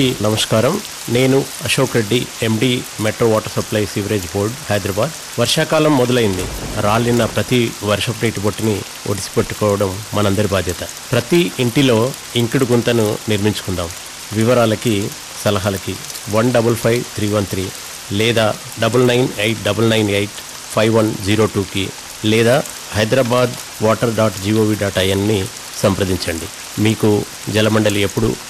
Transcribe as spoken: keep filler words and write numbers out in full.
నమస్కారం, నేను అశోక్ రెడ్డి, ఎండి metro water supply sewerage board, Hyderabad. వర్షాకాలం మొదలైంది. రాలిన ప్రతి వర్షపు నీటి బొట్టుని ఒడిసిపెట్టుకోవడం మనందరి బాధ్యత. ప్రతి ఇంటిలో ఇంకుడు గుంతను నిర్మించుకుందాం. వివరాలకి సలహాలకి one double five three one three లేదా double nine eight double nine eight five one zero టూకి లేదా Hyderabad water dot GOV dot ఐఎన్ని సంప్రదించండి. మీకు జలమండలి ఎప్పుడు